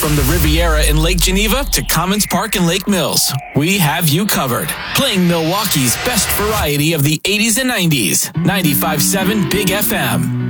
From the Riviera in Lake Geneva to Commons Park in Lake Mills, we have you covered. Playing Milwaukee's best variety of the 80s and 90s. 95.7 Big FM.